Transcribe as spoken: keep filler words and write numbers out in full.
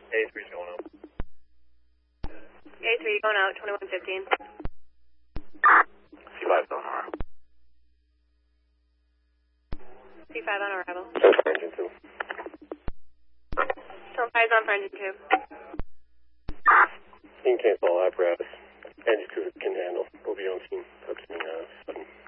A three's going out. A three going out, twenty-one fifteen. C five's on arrival. C five on arrival. That's for engine two. Tone five's on for engine two. You can cancel all apparatus. Engine two can handle. We'll be on scene approaching uh, seven.